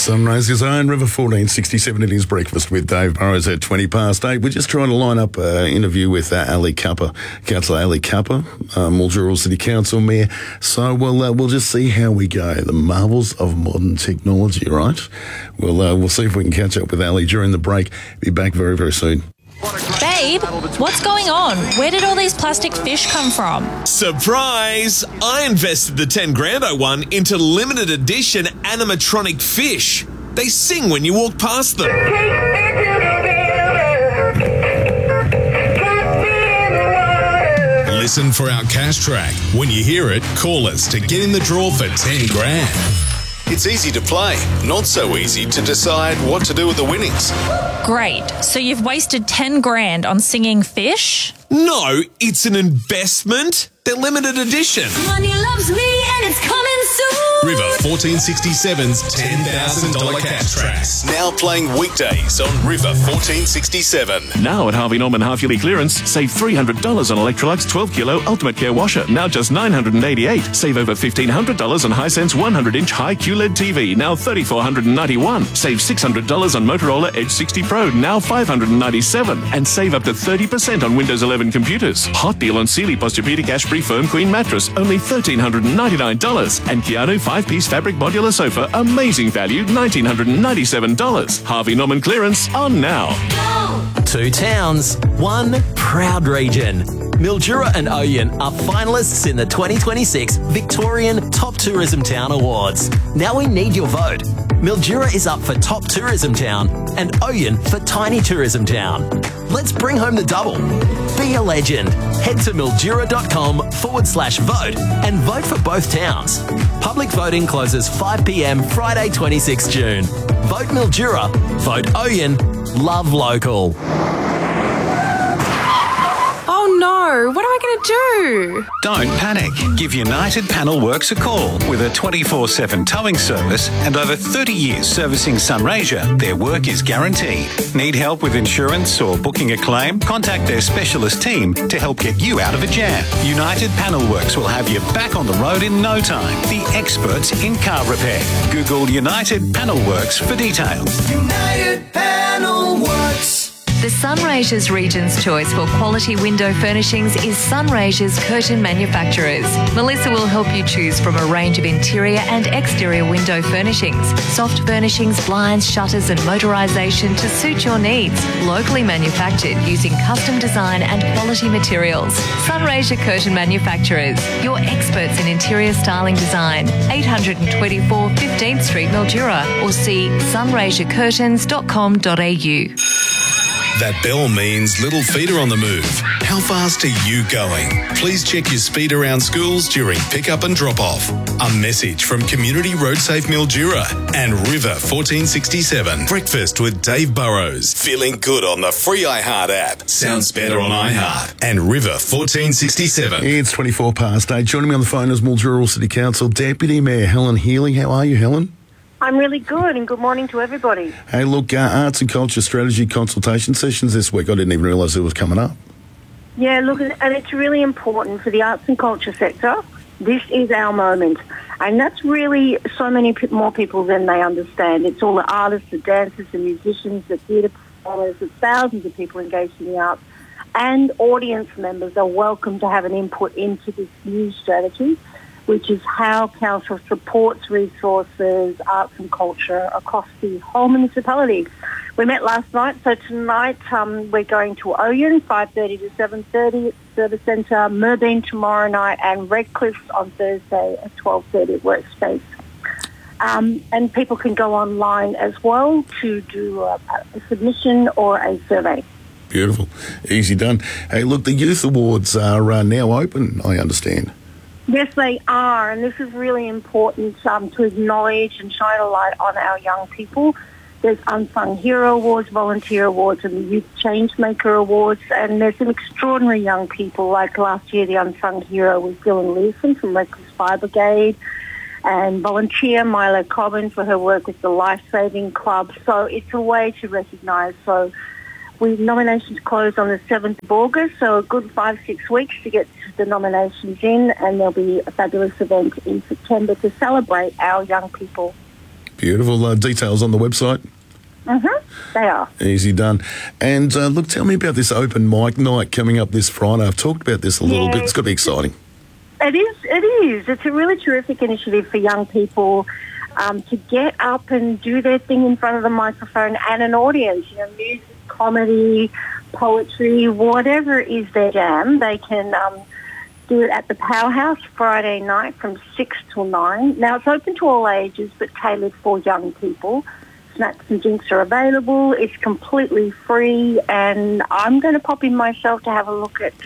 Sunrise's own River 1467. It is breakfast with Dave Burrows at 20 past 8. We're just trying to line up an interview with Ali Capper, Councillor Ali Capper, Mildura City Council Mayor. So we'll just see how we go. The marvels of modern technology, right? We'll see if we can catch up with Ali during the break. Be back very, very soon. Babe, what's going on? Where did all these plastic fish come from? Surprise! I invested the 10 grand I won into limited edition animatronic fish. They sing when you walk past them. Listen for our cash track. When you hear it, call us to get in the draw for 10 grand. It's easy to play, not so easy to decide what to do with the winnings. Great. So you've wasted 10 grand on singing fish? No, it's an investment. They're limited edition. Money loves me and it's coming soon. River 1467's $10,000 cash tracks. Now playing weekdays on River 1467. Now at Harvey Norman half-yearly clearance, save $300 on Electrolux 12 kilo Ultimate Care washer, now just $988. Save over $1,500 on Hisense 100-inch high QLED TV, now $3,491. Save $600 on Motorola Edge 60 Pro, now $597. And save up to 30% on Windows 11 computers. Hot deal on Sealy Posturepedic Ashbury Firm Queen mattress, only $1,399. And Keanu 5-piece fabric modular sofa, amazing value, $1,997. Harvey Norman clearance on now. Two towns, one proud region. Mildura and Oyen are finalists in the 2026 Victorian Top Tourism Town Awards. Now we need your vote. Mildura is up for Top Tourism Town and Oyen for Tiny Tourism Town. Let's bring home the double. Be a legend. Head to mildura.com/vote and vote for both towns. Public voting closes 5 p.m. Friday 26 June. Vote Mildura, vote Oyen, love local. Oh no, what am I going to do? Don't panic. Give United Panel Works a call. With a 24/7 towing service and over 30 years servicing Sunraysia, their work is guaranteed. Need help with insurance or booking a claim? Contact their specialist team to help get you out of a jam. United Panel Works will have you back on the road in no time. The experts in car repair. Google United Panel Works for details. United Panel Works. The Sunraysia's region's choice for quality window furnishings is Sunraysia's Curtain Manufacturers. Melissa will help you choose from a range of interior and exterior window furnishings, soft furnishings, blinds, shutters and motorisation to suit your needs. Locally manufactured using custom design and quality materials. Sunraysia Curtain Manufacturers, your experts in interior styling design. 824 15th Street, Mildura, or see sunraysiacurtains.com.au. That bell means little feet are on the move. How fast are you going? Please check your speed around schools during pick-up and drop-off. A message from Community Road Safe Mildura and River 1467. Breakfast with Dave Burrows. Feeling good on the free iHeart app. Sounds better on iHeart. And River 1467. It's 24 past 8. Joining me on the phone is Mildura City Council Deputy Mayor Helen Healy. How are you, Helen? I'm really good, and good morning to everybody. Hey, look, arts and culture strategy consultation sessions this week. I didn't even realise it was coming up. Yeah, look, and it's really important for the arts and culture sector. This is our moment, and that's really so many more people than they understand. It's all the artists, the dancers, the musicians, the theatre performers, the thousands of people engaged in the arts, and audience members are welcome to have an input into this new strategy, which is how council supports resources, arts and culture across the whole municipality. We met last night, so tonight we're going to Oyen, 5:30 to 7:30 at the Service Centre, Merbein tomorrow night, and Redcliffe on Thursday at 12:30 at Workspace. And people can go online as well to do a submission or a survey. Beautiful. Easy done. Hey, look, the Youth Awards are now open, I understand. Yes, they are, and this is really important to acknowledge and shine a light on our young people. There's Unsung Hero Awards, Volunteer Awards, and the Youth Changemaker Awards, and there's some extraordinary young people. Like last year, the Unsung Hero was Dylan Leeson from Redcliffe Fire Brigade, and volunteer Milo Cobbin for her work with the Life Saving Club. So it's a way to recognise. So nominations close on the 7th of August, so a good 5-6 weeks to get the nominations in, and there'll be a fabulous event in September to celebrate our young people. Beautiful. Details on the website? They are. Easy done. And look, tell me about this open mic night coming up this Friday. I've talked about this a little bit. It's got to be exciting. It is. It's a really terrific initiative for young people to get up and do their thing in front of the microphone and an audience. You know, music, comedy, poetry, whatever is their jam. They can do it at the Powerhouse Friday night from 6 till 9. Now, it's open to all ages, but tailored for young people. Snacks and drinks are available. It's completely free, and I'm going to pop in myself to have a look at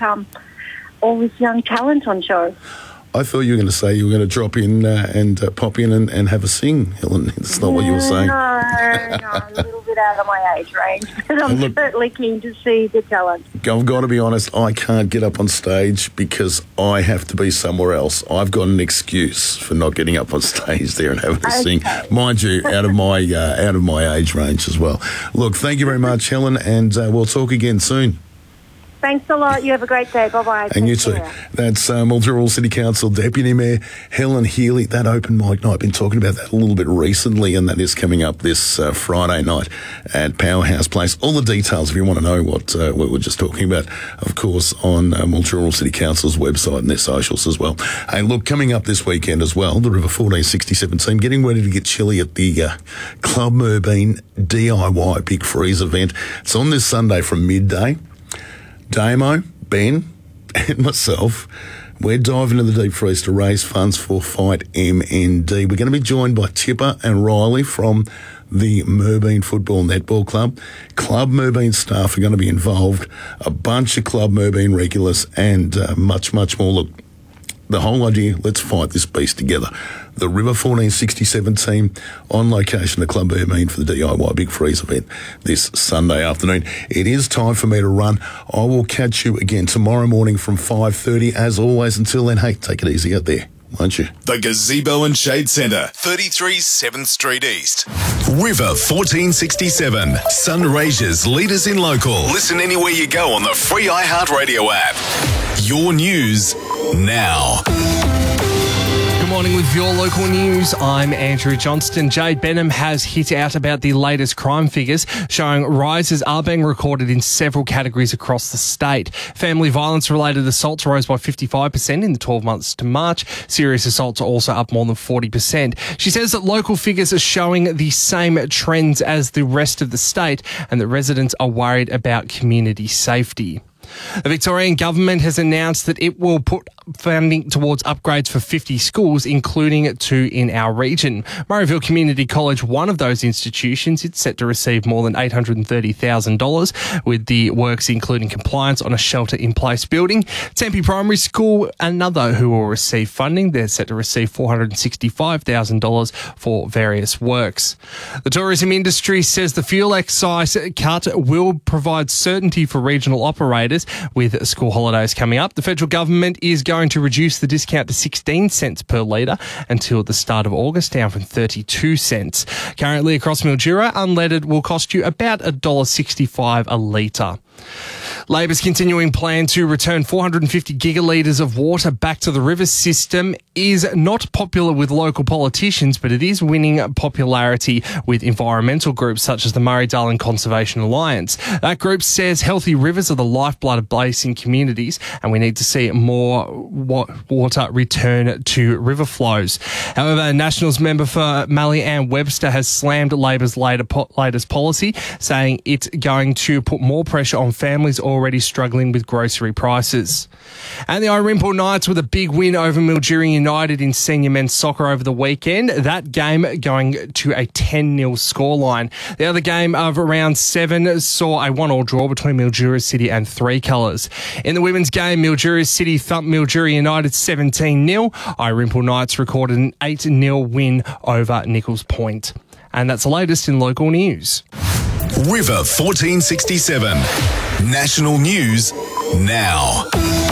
all this young talent on show. I thought you were going to say you were going to drop in and pop in and have a sing, Helen. That's not what you were saying. No, I'm a little bit out of my age range, but I'm certainly keen to see the talent. I've got to be honest, I can't get up on stage because I have to be somewhere else. I've got an excuse for not getting up on stage there and having a sing. Mind you, out of my age range as well. Look, thank you very much, Helen, and we'll talk again soon. Thanks a lot. You have a great day. Bye-bye. And you too. That's Mildura City Council Deputy Mayor Helen Healy. That open mic night, I've been talking about that a little bit recently, and that is coming up this Friday night at Powerhouse Place. All the details, if you want to know what we're just talking about, of course, on Mildura City Council's website and their socials as well. Hey, look, coming up this weekend as well, the River 1467 team getting ready to get chilly at the Club Merbeen DIY Big Freeze event. It's on this Sunday from midday. Damo, Ben, and myself, we're diving into the deep freeze to raise funds for Fight MND. We're going to be joined by Tipper and Riley from the Merbeen Football Netball Club. Club Merbeen staff are going to be involved, a bunch of Club Merbeen regulars, and much, much more. Look, the whole idea, let's fight this beast together. The River 1467 team on location at Club Merbeen for the DIY Big Freeze event this Sunday afternoon. It is time for me to run. I will catch you again tomorrow morning from 5:30. As always, until then, hey, take it easy out there, won't you? The Gazebo and Shade Centre, 33 7th Street East. River 1467, Sunraysia's leaders in local. Listen anywhere you go on the free iHeartRadio app. Your news now. Good morning with your local news. I'm Andrew Johnston. Jade Benham has hit out about the latest crime figures, showing rises are being recorded in several categories across the state. Family violence-related assaults rose by 55% in the 12 months to March. Serious assaults are also up more than 40%. She says that local figures are showing the same trends as the rest of the state and that residents are worried about community safety. The Victorian government has announced that it will put funding towards upgrades for 50 schools, including 2 in our region. Murrayville Community College, one of those institutions, it's set to receive more than $830,000, with the works including compliance on a shelter-in-place building. Tempe Primary School, another who will receive funding. They're set to receive $465,000 for various works. The tourism industry says the fuel excise cut will provide certainty for regional operators with school holidays coming up. The federal government is going to reduce the discount to 16 cents per litre until the start of August, down from 32 cents. Currently across Mildura, unleaded will cost you about $1.65 a litre. Labor's continuing plan to return 450 gigalitres of water back to the river system is not popular with local politicians, but it is winning popularity with environmental groups such as the Murray-Darling Conservation Alliance. That group says healthy rivers are the lifeblood of basin communities and we need to see more water return to river flows. However, Nationals member for Mallee Ann Webster has slammed Labor's latest policy, saying it's going to put more pressure on families already struggling with grocery prices. And the Orimple Knights with a big win over Mildura United in senior men's soccer over the weekend. That game going to a 10-0 scoreline. The other game of round 7 saw a 1-1 draw between Mildura City and Three Colours. In the women's game, Mildura City thumped Mildura United 17-0. Orimple Knights recorded an 8-0 win over Nichols Point. And that's the latest in local news. River 1467. National News now.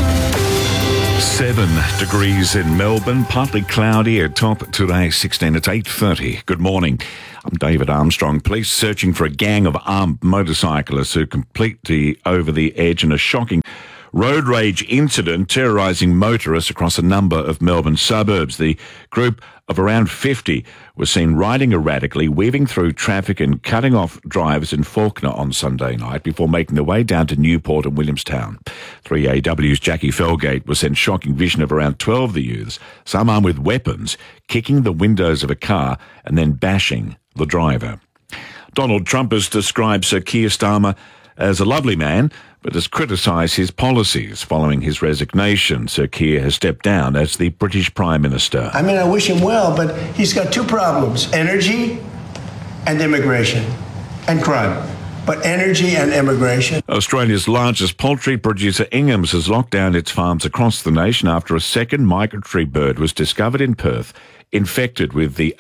7 degrees in Melbourne, partly cloudy, a top today 16 at 8:30. Good morning. I'm David Armstrong. Police searching for a gang of armed motorcyclists who completely over the edge in a shocking road rage incident terrorising motorists across a number of Melbourne suburbs. The group of around 50 was seen riding erratically, weaving through traffic and cutting off drivers in Fawkner on Sunday night before making their way down to Newport and Williamstown. 3AW's Jackie Felgate was sent shocking vision of around 12 of the youths, some armed with weapons, kicking the windows of a car and then bashing the driver. Donald Trump has described Sir Keir Starmer as a lovely man, but has criticised his policies. Following his resignation, Sir Keir has stepped down as the British Prime Minister. I mean, I wish him well, but he's got two problems: energy and immigration and crime. But energy and immigration. Australia's largest poultry producer, Ingham's, has locked down its farms across the nation after a second migratory bird was discovered in Perth, infected with the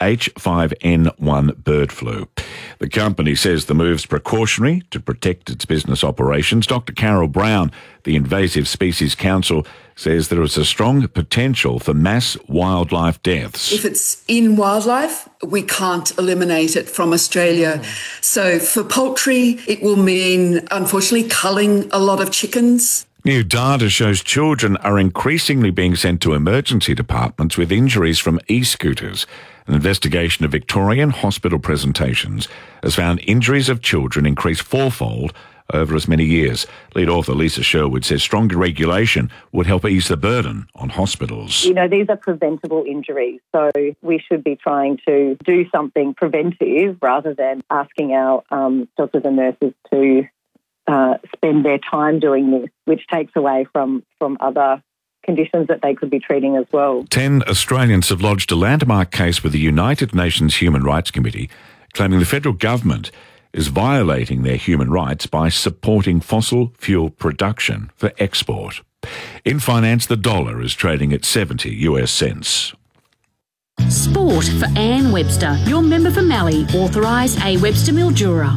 H5N1 bird flu. The company says the move's precautionary to protect its business operations. Dr. Carol Brown, the Invasive Species Council, says there is a strong potential for mass wildlife deaths. If it's in wildlife, we can't eliminate it from Australia. So for poultry, it will mean, unfortunately, culling a lot of chickens. New data shows children are increasingly being sent to emergency departments with injuries from e-scooters. An investigation of Victorian hospital presentations has found injuries of children increase fourfold over as many years. Lead author Lisa Sherwood says stronger regulation would help ease the burden on hospitals. You know, these are preventable injuries, so we should be trying to do something preventive rather than asking our doctors and nurses to spend their time doing this, which takes away from other conditions that they could be treating as well. 10 Australians have lodged a landmark case with the United Nations Human Rights Committee, claiming the federal government is violating their human rights by supporting fossil fuel production for export. In finance, the dollar is trading at 70 US cents. Sport for Anne Webster, your member for Mallee, authorised A. Webster Mildura.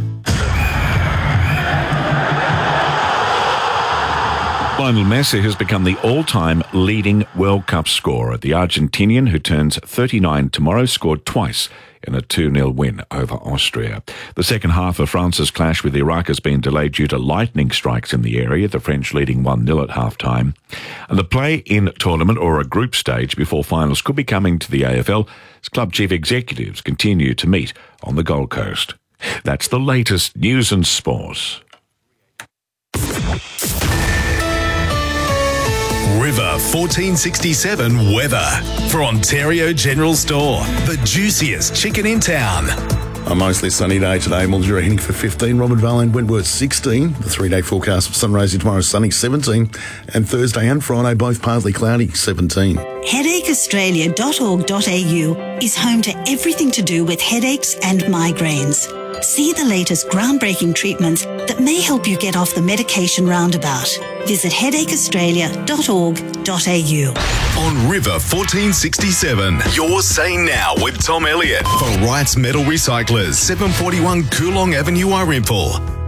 Lionel Messi has become the all-time leading World Cup scorer. The Argentinian, who turns 39 tomorrow, scored twice in a 2-0 win over Austria. The second half of France's clash with Iraq has been delayed due to lightning strikes in the area, the French leading 1-0 at half-time. And the play-in tournament, or a group stage before finals, could be coming to the AFL as club chief executives continue to meet on the Gold Coast. That's the latest news and sport. River 1467 weather for Ontario General Store, the juiciest chicken in town. A mostly sunny day today. Mildura heading for 15. Robert Vale and Wentworth 16. The 3-day forecast for Sunraysia tomorrow sunny 17. And Thursday and Friday both partly cloudy 17. Headacheaustralia.org.au is home to everything to do with headaches and migraines. See the latest groundbreaking treatments that may help you get off the medication roundabout. Visit headacheaustralia.org.au. On River 1467, you're saying now with Tom Elliott for Wright's Metal Recyclers, 741 Coolong Avenue, Irinful.